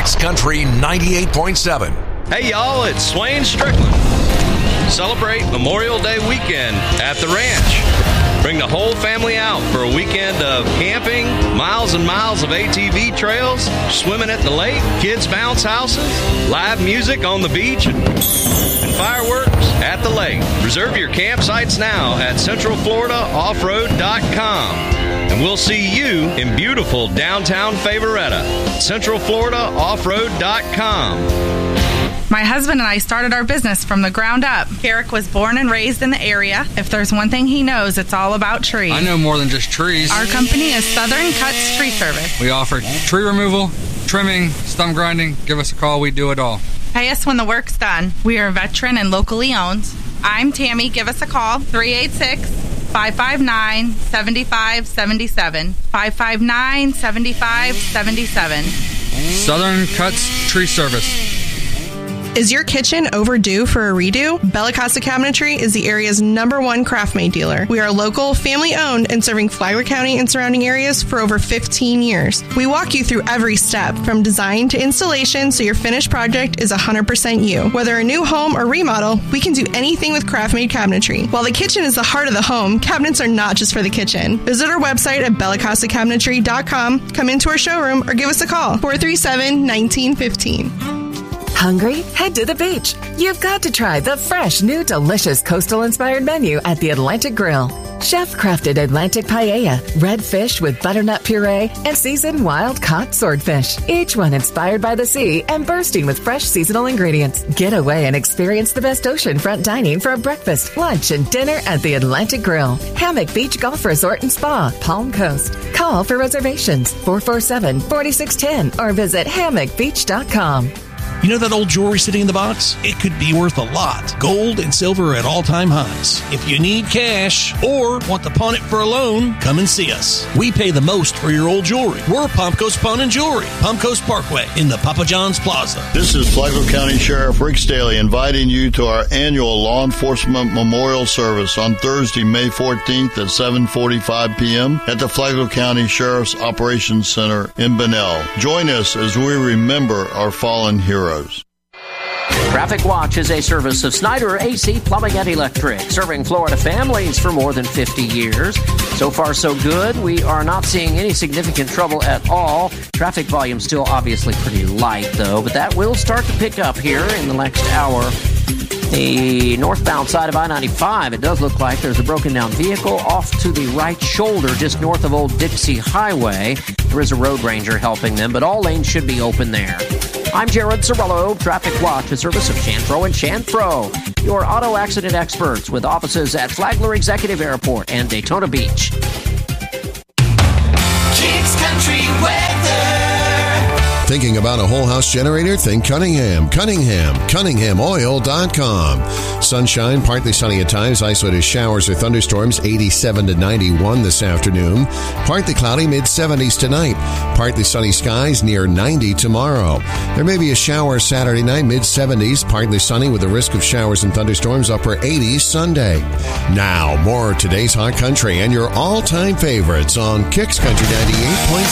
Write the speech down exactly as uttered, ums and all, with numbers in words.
Kicks Country ninety-eight point seven. Hey, y'all, it's Swain Strickland. Celebrate Memorial Day weekend at the ranch. Bring the whole family out for a weekend of camping, miles and miles of A T V trails, swimming at the lake, kids' bounce houses, live music on the beach, and, and fireworks at the lake. Reserve your campsites now at central florida off road dot com. And we'll see you in beautiful downtown Favoretta. central florida off road dot com. My husband and I started our business from the ground up. Eric was born and raised in the area. If there's one thing he knows, it's all about trees. I know more than just trees. Our company is Southern Cuts Tree Service. We offer tree removal, trimming, stump grinding. Give us a call. We do it all. Pay us when the work's done. We are a veteran and locally owned. I'm Tammy. Give us a call. three eight six, five five nine, seven five seven seven. five five nine, seven five seven seven. Southern Cuts Tree Service. Is your kitchen overdue for a redo? Bella Costa Cabinetry is the area's number one craft-made dealer. We are local, family-owned, and serving Flagler County and surrounding areas for over fifteen years. We walk you through every step, from design to installation, so your finished project is one hundred percent you. Whether a new home or remodel, we can do anything with craft-made cabinetry. While the kitchen is the heart of the home, cabinets are not just for the kitchen. Visit our website at bella costa cabinetry dot com, come into our showroom, or give us a call, four three seven, one nine one five. Hungry? Head to the beach. You've got to try the fresh, new, delicious coastal-inspired menu at the Atlantic Grill. Chef-crafted Atlantic paella, red fish with butternut puree, and seasoned wild-caught swordfish. Each one inspired by the sea and bursting with fresh seasonal ingredients. Get away and experience the best oceanfront dining for a breakfast, lunch, and dinner at the Atlantic Grill. Hammock Beach Golf Resort and Spa, Palm Coast. Call for reservations, four four seven, four six one zero, or visit hammock beach dot com. You know that old jewelry sitting in the box? It could be worth a lot. Gold and silver are at all-time highs. If you need cash or want to pawn it for a loan, come and see us. We pay the most for your old jewelry. We're Palm Coast Pawn and Jewelry, Palm Coast Parkway in the Papa John's Plaza. This is Flagler County Sheriff Rick Staley inviting you to our annual Law Enforcement Memorial Service on Thursday, May fourteenth at seven forty-five p.m. at the Flagler County Sheriff's Operations Center in Bunnell. Join us as we remember our fallen heroes. Traffic Watch is a service of Snyder A C Plumbing and Electric, serving Florida families for more than fifty years. So far, so good. We are not seeing any significant trouble at all. Traffic volume still obviously pretty light, though, but that will start to pick up here in the next hour. The northbound side of I ninety-five, it does look like there's a broken down vehicle off to the right shoulder just north of Old Dixie Highway. There is a road ranger helping them, but all lanes should be open there. I'm Jared Sorello, Traffic Watch, a service of Chanfro and Chanfro, your auto accident experts with offices at Flagler Executive Airport and Daytona Beach. Kicks Country Weather. Thinking about a whole house generator? Think Cunningham. Cunningham. Cunningham Oil dot com. Sunshine, partly sunny at times, isolated showers or thunderstorms, eighty-seven to ninety-one this afternoon. Partly cloudy, mid seventies tonight. Partly sunny skies, near ninety tomorrow. There may be a shower Saturday night, mid seventies. Partly sunny with a risk of showers and thunderstorms, upper eighties Sunday. Now, more of today's hot country and your all-time favorites on Kicks Country ninety-eight point seven.